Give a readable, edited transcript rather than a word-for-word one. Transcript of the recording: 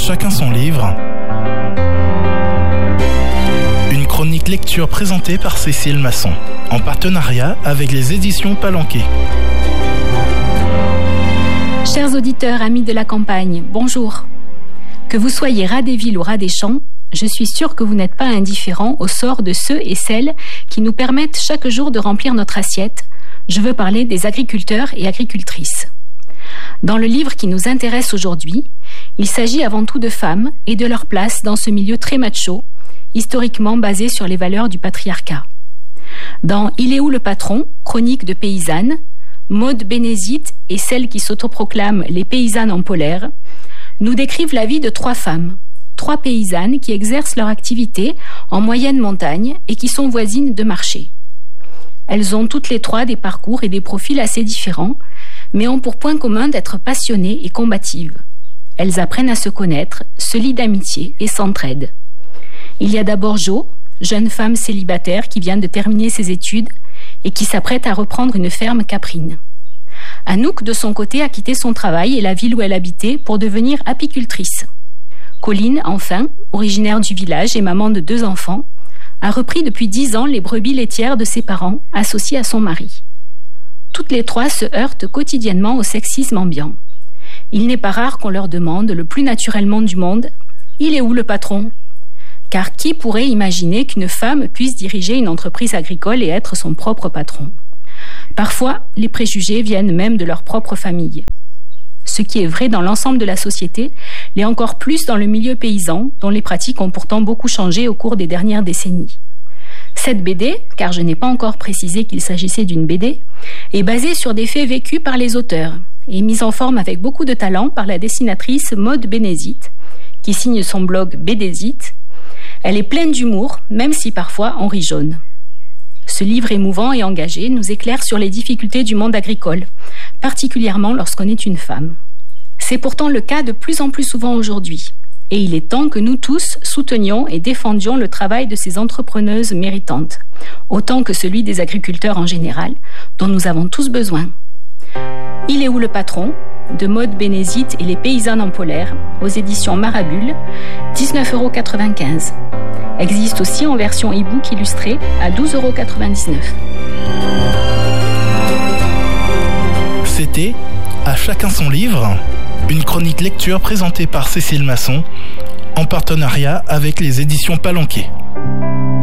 chacun son livre. Une chronique lecture présentée par Cécile Masson, en partenariat avec les éditions Palanquet. Chers auditeurs, amis de la campagne, bonjour. Que vous soyez ras des villes ou ras des champs, je suis sûre que vous n'êtes pas indifférents au sort de ceux et celles qui nous permettent chaque jour de remplir notre assiette. Je veux parler des agriculteurs et agricultrices. Dans le livre qui nous intéresse aujourd'hui, il s'agit avant tout de femmes et de leur place dans ce milieu très macho, historiquement basé sur les valeurs du patriarcat. Dans « Il est où le patron ?», chronique de paysannes, Maude Bénézit et celles qui s'autoproclament les paysannes en polaire, nous décrivent la vie de 3 femmes, 3 paysannes qui exercent leur activité en moyenne montagne et qui sont voisines de marché. Elles ont toutes les 3 des parcours et des profils assez différents, mais ont pour point commun d'être passionnées et combatives. Elles apprennent à se connaître, se lient d'amitié et s'entraident. Il y a d'abord Jo, jeune femme célibataire qui vient de terminer ses études et qui s'apprête à reprendre une ferme caprine. Anouk, de son côté, a quitté son travail et la ville où elle habitait pour devenir apicultrice. Colline, enfin, originaire du village et maman de 2 enfants, a repris depuis 10 ans les brebis laitières de ses parents, associés à son mari. Toutes les 3 se heurtent quotidiennement au sexisme ambiant. Il n'est pas rare qu'on leur demande, le plus naturellement du monde, « Il est où le patron ?» Car qui pourrait imaginer qu'une femme puisse diriger une entreprise agricole et être son propre patron ? Parfois, les préjugés viennent même de leur propre famille. Ce qui est vrai dans l'ensemble de la société l'est encore plus dans le milieu paysan, dont les pratiques ont pourtant beaucoup changé au cours des dernières décennies. Cette BD, car je n'ai pas encore précisé qu'il s'agissait d'une BD, est basée sur des faits vécus par les auteurs et mise en forme avec beaucoup de talent par la dessinatrice Maude Bénézit, qui signe son blog BDzit. Elle est pleine d'humour, même si parfois on rit jaune. Ce livre émouvant et engagé nous éclaire sur les difficultés du monde agricole, particulièrement lorsqu'on est une femme. C'est pourtant le cas de plus en plus souvent aujourd'hui. Et il est temps que nous tous soutenions et défendions le travail de ces entrepreneuses méritantes, autant que celui des agriculteurs en général, dont nous avons tous besoin. Il est où le patron ? De Maude Bénézit et les paysannes en polaire, aux éditions Marabule, 19,95 €. Existe aussi en version e-book illustrée à 12,99 €. C'était « À chacun son livre », une chronique lecture présentée par Cécile Masson, en partenariat avec les éditions Palanquet.